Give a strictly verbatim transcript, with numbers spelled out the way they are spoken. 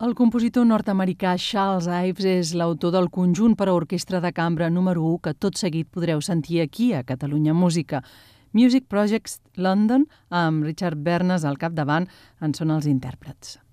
El compositor nord-americà Charles Ives és l'autor del conjunt per a orquestra de cambra número u que tot seguit podreu sentir aquí a Catalunya Música. Music Projects London, amb Richard Bernas al capdavant, en són els intèrprets.